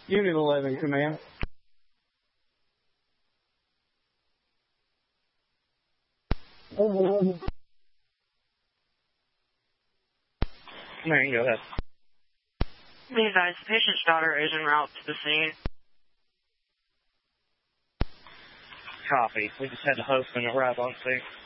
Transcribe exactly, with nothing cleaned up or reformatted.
Unit eleven, command. Command, go ahead. Be advised, the patient's daughter is en route to the scene. Copy. We just had the husband arrive on scene.